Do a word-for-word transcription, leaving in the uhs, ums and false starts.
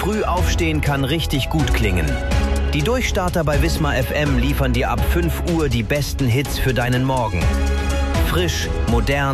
Früh aufstehen kann richtig gut klingen. Die Durchstarter bei Wismar F M liefern dir ab fünf Uhr die besten Hits für deinen Morgen. Frisch, modern